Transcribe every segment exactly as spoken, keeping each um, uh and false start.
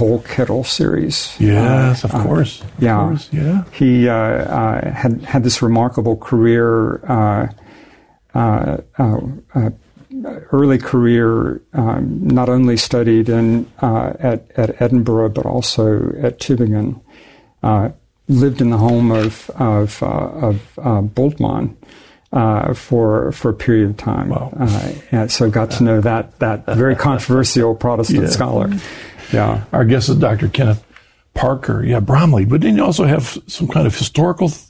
Paul Kettle series. Yes, uh, of course. Uh, of yeah, course, yeah. He uh, uh, had had this remarkable career, uh, uh, uh, uh, early career. Um, not only studied in uh, at at Edinburgh, but also at Tübingen. Uh, lived in the home of of, uh, of uh, Bultmann. Uh, for for a period of time, wow. uh, and so got to know that that very controversial Protestant yeah. scholar. Yeah, our guest is Doctor Kenneth Parker. Yeah, Bromley, but didn't you also have some kind of historical? Th-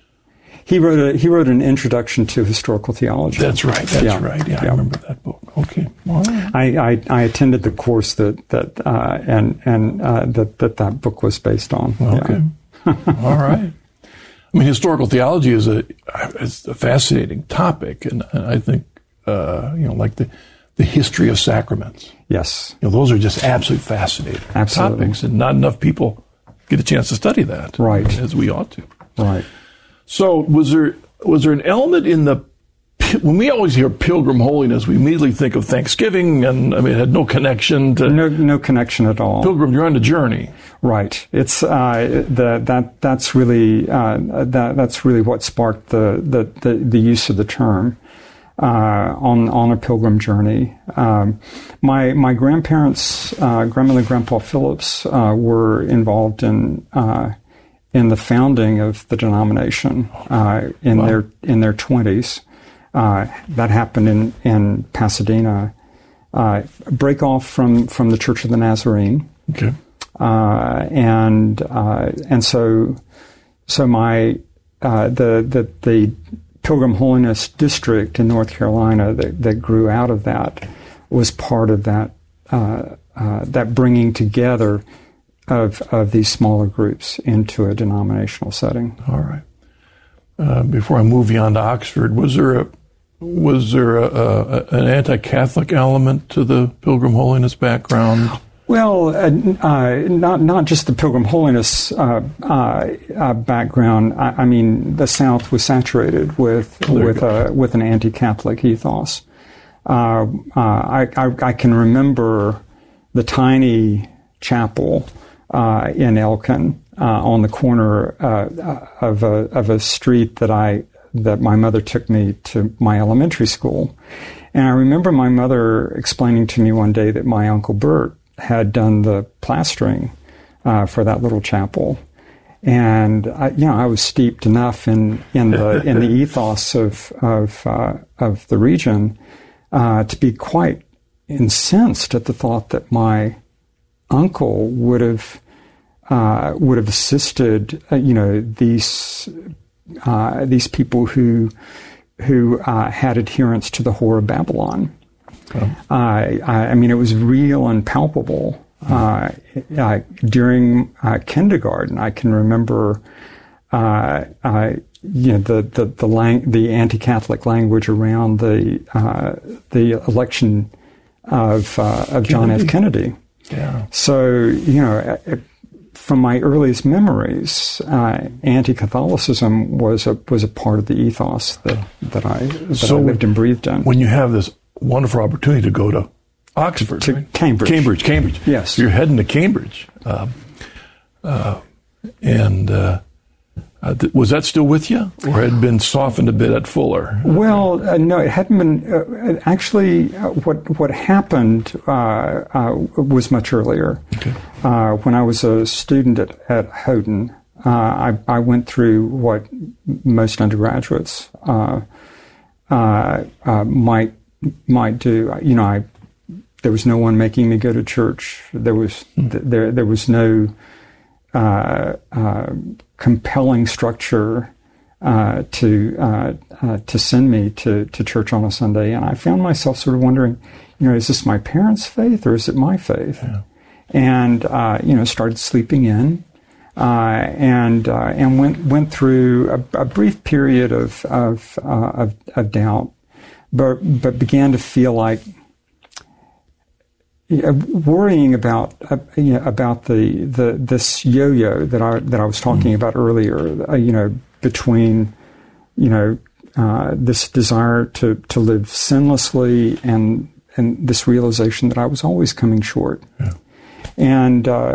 he wrote a he wrote an introduction to historical theology. That's right. That's yeah. right. Yeah, yeah, I remember that book. Okay, all right. I, I, I attended the course that that uh, and and uh, that that that book was based on. Okay, yeah. all right. I mean, historical theology is a is a fascinating topic, and I think uh, you know, like the the history of sacraments. Yes, you know, those are just absolutely fascinating Absolutely. topics, and not enough people get a chance to study that, right, as we ought to. Right. So, was there was there an element in the when we always hear Pilgrim Holiness, we immediately think of Thanksgiving, and I mean, it had no connection to no no connection at all. Pilgrim, you're on a journey. Right. It's uh, the that that's really uh, that that's really what sparked the the, the, the use of the term uh, on on a pilgrim journey. Um, my my grandparents, uh, Grandmother and Grandpa Phillips, uh, were involved in uh, in the founding of the denomination uh, in wow. their in their twenties. Uh, that happened in in Pasadena. Uh, break off from, from the Church of the Nazarene. Okay. Uh, and uh, and so so my uh, the the the Pilgrim Holiness District in North Carolina that, that grew out of that was part of that uh, uh, that bringing together of of these smaller groups into a denominational setting. All right. Uh, before I move you on to Oxford, was there a was there a, a, an anti-Catholic element to the Pilgrim Holiness background? Well, uh, uh, not not just the Pilgrim Holiness uh, uh, uh, background. I, I mean, the South was saturated with oh, with a, with an anti-Catholic ethos. Uh, uh, I, I I can remember the tiny chapel uh, in Elkin uh, on the corner uh, of a of a street that I that my mother took me to my elementary school, and I remember my mother explaining to me one day that my Uncle Bert had done the plastering uh, for that little chapel, and I, you know I was steeped enough in in the in the ethos of of uh, of the region uh, to be quite incensed at the thought that my uncle would have uh, would have assisted uh, you know these uh, these people who who uh, had adherence to the whore of Babylon. Oh. Uh, I, I mean, it was real and palpable. Uh, uh, during uh, kindergarten, I can remember, uh, uh, you know, the the the, lang- the anti-Catholic language around the uh, the election of uh, of John F. Kennedy. Yeah. So, you know, from my earliest memories, uh, anti-Catholicism was a was a part of the ethos that that I that so I lived and breathed in. When you have this wonderful opportunity to go to Oxford, to right? Cambridge, Cambridge, Cambridge. Yes, so you're heading to Cambridge, um, uh, and uh, uh, th- was that still with you, or had it been softened a bit at Fuller? Well, uh, no, it hadn't been. Uh, actually, uh, what what happened uh, uh, was much earlier. Okay. Uh, when I was a student at, at Houghton, uh, I, I went through what most undergraduates uh, uh, uh, might might do. You know, I there was no one making me go to church. There was mm. th- there there was no uh, uh, compelling structure uh, to uh, uh, to send me to, to church on a Sunday, and I found myself sort of wondering, you know, is this my parents' faith or is it my faith? Yeah. And uh, you know, started sleeping in, uh, and uh, and went went through a, a brief period of of, uh, of of doubt, but but began to feel like uh, worrying about uh, you know, about the, the this yo-yo that I that I was talking mm. about earlier. Uh, you know, between you know uh, this desire to, to live sinlessly and and this realization that I was always coming short. Yeah. And uh,